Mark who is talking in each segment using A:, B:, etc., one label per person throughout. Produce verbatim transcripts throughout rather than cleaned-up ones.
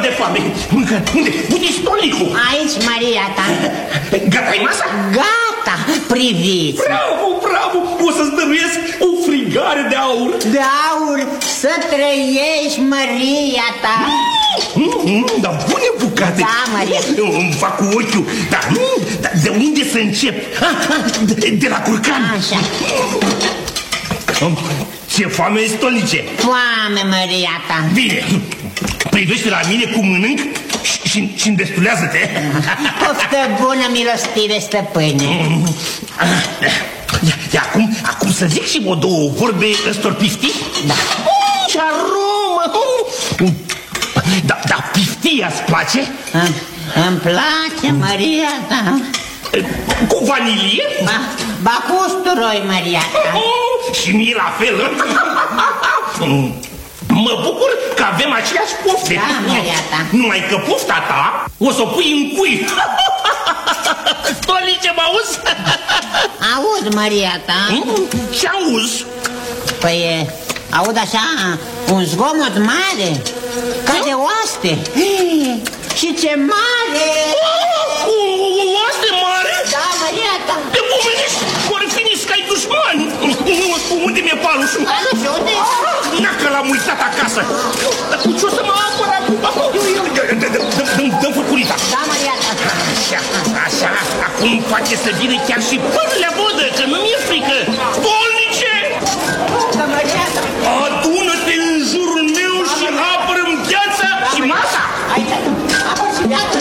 A: de foame. Mâncă, unde? Unde-i stolnicul?
B: Aici, Maria ta.
A: Gata-i masa?
B: Gata, priviți.
A: Bravo, bravo, o să-ți dăruiesc o frigare de aur.
B: De aur, să trăiești, Maria ta.
A: Mm, mm, dar bune bucate.
B: Da, Maria.
A: Îmi fac cu ochiul. Dar mm, da, de unde să încep? Ah, ah, de, de la curcan.
B: Așa.
A: Ce foame e, stolnice.
B: Foame, Maria ta.
A: Bine, privește la mine cum mănânc și, și, și îndestulează-te.
B: Poftă bună, milostive stăpâne.
A: Ia, ia, acum, acum să zic și o două vorbe ăstor pifti?
B: Da.
A: Ce aromă! Da, da, piftia-ți place?
B: Îmi place, Maria ta.
A: Cu vanilie?
B: Ba, ba cu usturoi, Maria ta.
A: Și mie la fel. Mă bucur că avem aceeași pofte.
B: Da, Maria ta.
A: Numai că pofta ta o să o pui în cui. Stolice, mă auzi?
B: Aud, Maria ta.
A: Ce auzi?
B: Păi, aud așa un zgomot mare, ca de oaste. Și ce mare!
A: O oaste mare?
B: Da, Maria ta.
A: Te pomenești, ori finis că ai dușmani. Unde mi-e palușul?
B: Palușul, unde?
A: Dacă l-am uitat acasă. Dar cu ce o să mă apăr acum? Dă-mi făcurița.
B: Da, Maria ta.
A: Așa, așa, acum poate să vină chiar și până la vodă, că nu mi-e frică. Stolnice!
B: Da, Maria ta.
A: Adună-te în jurul meu și apără-mi viața și masa.
B: Aici, apă și viața.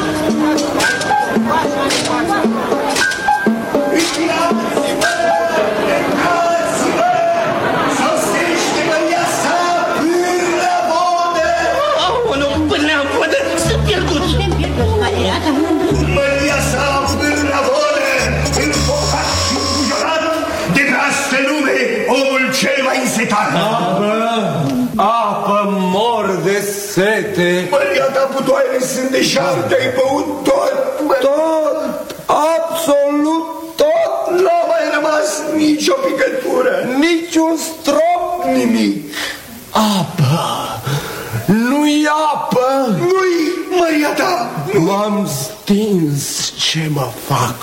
C: Maria sa până la vodă, înfocat și îmbujorat, de drastă lume, omul cel mai însetat.
D: Apă, apă, mor de sete.
C: Maria ta putoare sunt deșarte, ai băut tot.
D: Tot, absolut tot.
C: N-a mai rămas nicio picătură.
D: Niciun strop,
C: Nimic.
D: apă. Nu-i apă.
C: Nu-i Maria ta.
D: M-am stins, ce mă fac?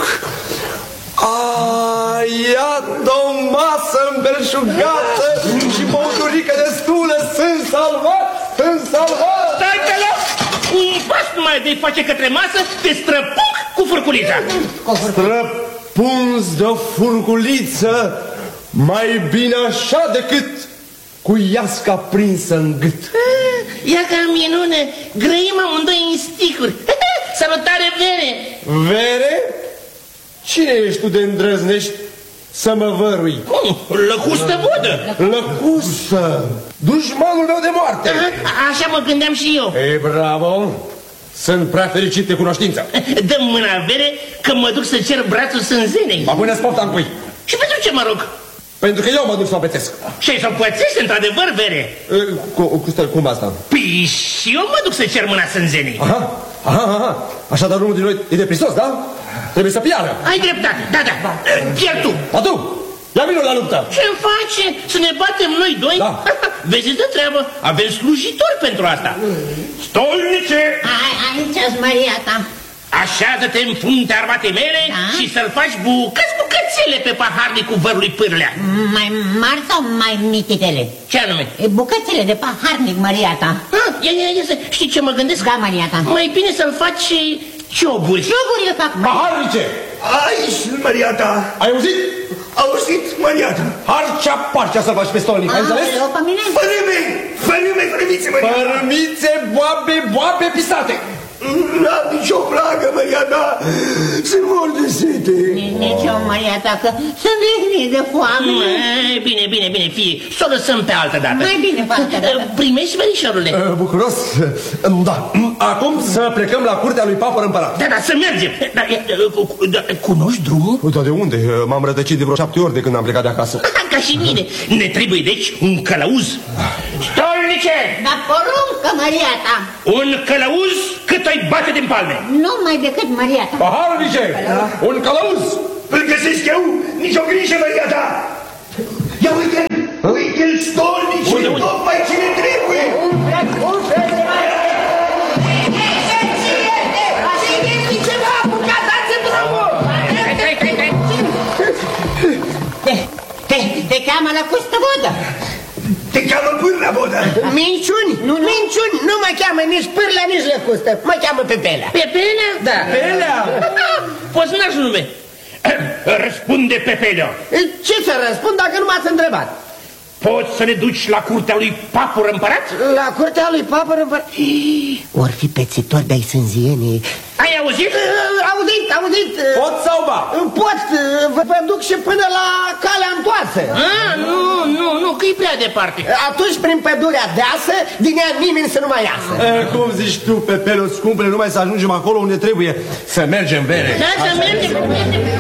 D: A, iată o masă îmbelșugată și băuturică destulă. Sunt salvat, sunt salvat.
A: Stai pe loc! Un pas numai de face către masă, te străpuc cu furculița.
D: Străpunzi de furculiță, mai bine așa decât cu iasca prinsă în gât.
A: Ia ca minune, grăim amândoi în sticuri. Salutare, Vere!
D: Vere? Cine ești tu de îndrăznești să mă vărui?
A: Lăcustă vodă!
D: Lăcustă! Dușmanul meu de moarte!
A: Așa mă gândeam și eu.
D: Ei, bravo! Sunt prea fericit de cunoștință.
A: Dă mâna, Vere, că mă duc să cer brațul sânzenei.
D: Mă pune spofta în cui.
A: Și pentru ce mă rog?
D: Pentru că eu mă duc să o pețesc.
A: Și să o pățești, într-adevăr, Vere?
D: Cum asta?
A: Păi și eu mă duc să cer mâna sânzenei.
D: Aha, aha, aha. Așadar unul din noi e de Hristos, da? Trebuie să piară.
A: Ai dreptate, da, da. Pier tu.
D: A tu, ia vină la luptă.
A: Ce-mi face? Să ne batem noi doi?
D: Da.
A: Vezi de treabă, avem slujitori pentru asta. Stolnice!
B: Aici-s Maria ta.
A: Așează-te în fruntea armatei mele, da? Și să-l faci bucăți bucățele pe paharnicul vărului Pârlea.
B: Mai mari sau mai mititele?
A: Ce anume?
B: Bucățele de paharnic, Maria ta.
A: Ah, ia, ia, ia, știi ce mă gândesc?
B: Da, Maria ta.
A: Mai bine să-l faci cioburi.
B: Cioburi le fac.
D: Paharnice!
C: Aici, Maria ta.
D: Ai auzit?
C: Auzit, Maria ta.
D: Harcea parcea să-l faci pe stolnic, ai înțeles?
C: Fărâme, fărâme, fărâmițe, Maria ta.
D: Fărâmițe, boabe, boabe pisate.
C: N-am nicio plagă, Maria ta. Sunt mor de sete.
B: Nici eu, Maria ta, că sunt vehnit de foame.
A: Mai bine, bine, bine, fie. Să o lăsăm pe altă dată.
B: Mai bine pe altă dată.
A: Primești, verișorule?
D: Uh, bucuros. Da. Acum să plecăm la curtea lui Papăr Împărat.
A: Da, da, să mergem. Da, da, cunoști drumul?
D: Da, de unde? M-am rătăcit de vreo șapte ori de când am plecat de acasă.
A: Ca și mine. Ne trebuie, deci, un călăuz. Stolnice!
B: Da, poruncă, Maria ta.
A: Un călăuz cât o-i bate din palme.
B: Nu mai decât Maria ta.
D: Paharnice! Un călăuz!
C: Îl găsesc eu? Nici o grijă, Maria ta. Ia uite-l, uite-l, Stolnice, tocmai ce ne trebuie.
B: cheamă la Custavodă.
C: Te cheamă Pârla Vodă.
E: Minciuni, nu, nu. Minciuni, nu mă cheamă nici Pârla, nici Lăcustă. Mă cheamă Pepelea.
A: Pepelea?
E: Da.
D: Pelea!
A: Poți n-aș nume. Răspunde, Pepelea.
E: Ce să răspund dacă nu m-ați întrebat?
A: Poți să ne duci la curtea lui Papur Împărat?
E: La curtea lui Papăr Împărat? Or fi pețitor de-ai sânzienii.
A: Ai auzit?
E: Auzit, auzit.
D: Pot sau ba?
E: Pot, vă, vă duc și până la calea întoarsă.
A: Ah, nu, nu, nu, că e prea departe.
E: Atunci prin pădurea deasă, din ea nimeni să nu mai iasă.
D: E, cum zici tu, Pepelu, scumpele, numai să ajungem acolo unde trebuie. Să mergem, bere.
A: Da, să mergem.